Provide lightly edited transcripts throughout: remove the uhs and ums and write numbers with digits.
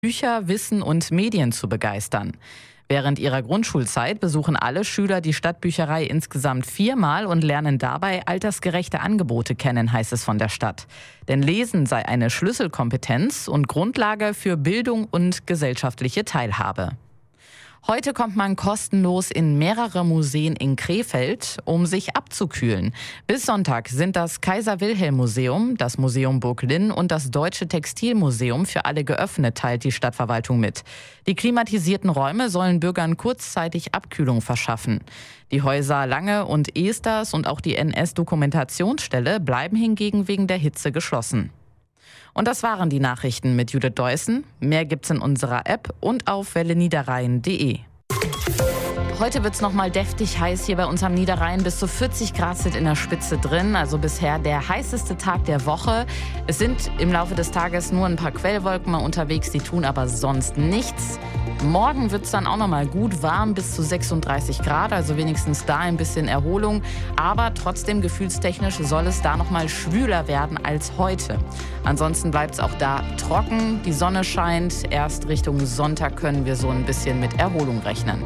Bücher, Wissen und Medien zu begeistern. Während ihrer Grundschulzeit besuchen alle Schüler die Stadtbücherei insgesamt 4-mal und lernen dabei altersgerechte Angebote kennen, heißt es von der Stadt. Denn Lesen sei eine Schlüsselkompetenz und Grundlage für Bildung und gesellschaftliche Teilhabe. Heute kommt man kostenlos in mehrere Museen in Krefeld, um sich abzukühlen. Bis Sonntag sind das Kaiser-Wilhelm-Museum, das Museum Burg Linn und das Deutsche Textilmuseum für alle geöffnet, teilt die Stadtverwaltung mit. Die klimatisierten Räume sollen Bürgern kurzzeitig Abkühlung verschaffen. Die Häuser Lange und Esters und auch die NS-Dokumentationsstelle bleiben hingegen wegen der Hitze geschlossen. Und das waren die Nachrichten mit Judith Deussen. Mehr gibt's in unserer App und auf welleniederrhein.de. Heute wird's noch mal deftig heiß hier bei uns am Niederrhein. Bis zu 40 Grad sind in der Spitze drin. Also bisher der heißeste Tag der Woche. Es sind im Laufe des Tages nur ein paar Quellwolken mal unterwegs. Die tun aber sonst nichts. Morgen wird's dann auch noch mal gut warm bis zu 36 Grad. Also wenigstens da ein bisschen Erholung. Aber trotzdem gefühlstechnisch soll es da noch mal schwüler werden als heute. Ansonsten bleibt's auch da trocken. Die Sonne scheint. Erst Richtung Sonntag können wir so ein bisschen mit Erholung rechnen.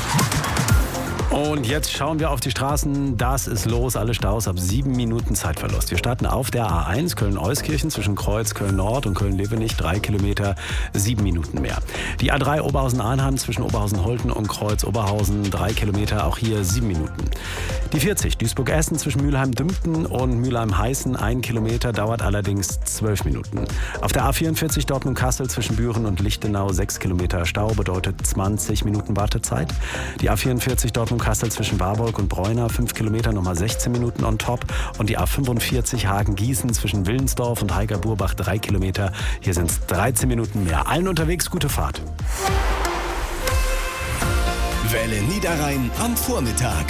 Und jetzt schauen wir auf die Straßen. Das ist los. Alle Staus ab 7 Minuten Zeitverlust. Wir starten auf der A1 Köln-Euskirchen zwischen Kreuz Köln-Nord und Köln-Levenich. 3 Kilometer, 7 Minuten mehr. Die A3 Oberhausen-Arnhem zwischen Oberhausen-Holten und Kreuz-Oberhausen. 3 Kilometer, auch hier 7 Minuten. Die 40 Duisburg-Essen zwischen Mülheim-Dümpten und Mülheim-Heißen. 1 Kilometer, dauert allerdings 12 Minuten. Auf der A44 Dortmund-Kassel zwischen Büren und Lichtenau. 6 Kilometer Stau bedeutet 20 Minuten Wartezeit. Die A44 Dortmund-Kassel zwischen Warburg und Bräuner, 5 Kilometer, nochmal 16 Minuten on top. Und die A45 Hagen-Gießen zwischen Willensdorf und Heiger-Burbach, 3 Kilometer. Hier sind es 13 Minuten mehr. Allen unterwegs, gute Fahrt. Welle Niederrhein am Vormittag.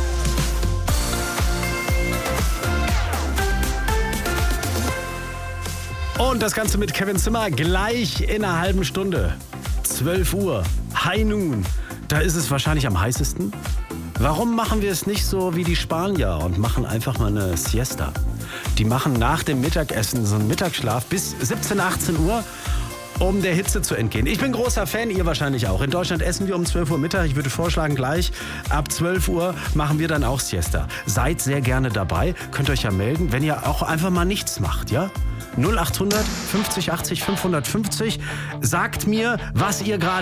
Und das Ganze mit Kevin Zimmer gleich in einer halben Stunde. 12 Uhr, High Noon. Da ist es wahrscheinlich am heißesten. Warum machen wir es nicht so wie die Spanier und machen einfach mal eine Siesta? Die machen nach dem Mittagessen so einen Mittagsschlaf bis 17, 18 Uhr, um der Hitze zu entgehen. Ich bin großer Fan, ihr wahrscheinlich auch. In Deutschland essen wir um 12 Uhr Mittag. Ich würde vorschlagen, gleich ab 12 Uhr machen wir dann auch Siesta. Seid sehr gerne dabei. Könnt euch ja melden, wenn ihr auch einfach mal nichts macht, ja? 0800 50 80 550. Sagt mir, was ihr gerade